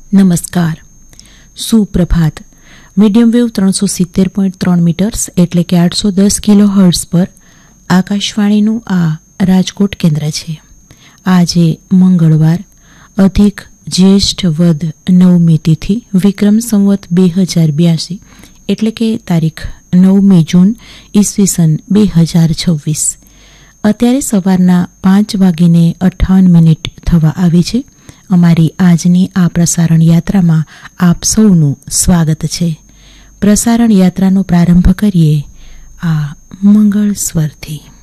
નમસ્કાર, સુપ્રભાત. Medium wave 370.3 metres એટલે કે 810 કિલો હર્ટ્ઝ પર આકાશવાણીનું આ રાજકોટ કેન્દ્ર છે. આજે મંગળવાર, અધિક જ્યેષ્ઠ વદ 9મી તિથિ, વિક્રમ સંવત 2082 એટલે કે તારીખ 9મી જૂન ઈસવીસન 2026. અત્યારે સવારના 5:58 થવા આવી છે. અમારી આજની આ પ્રસારણ યાત્રામાં આપ સૌનું સ્વાગત છે. પ્રસારણ યાત્રાનો પ્રારંભ કરીએ આ મંગળ સ્વરથી.